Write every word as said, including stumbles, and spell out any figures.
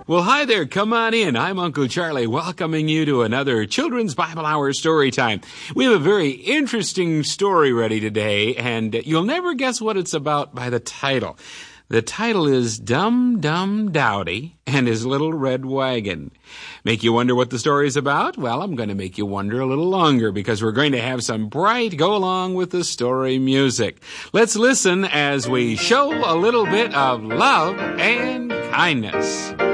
Well, hi there. Come on in. I'm Uncle Charlie, welcoming you to another Children's Bible Hour story time. We have a very interesting story ready today, and you'll never guess what it's about by the title. The title is Dum Dum Dowdy and His Little Red Wagon. Make you wonder what the story is about? Well, I'm going to make you wonder a little longer because we're going to have some bright go along with the story music. Let's listen as we show a little bit of love and kindness.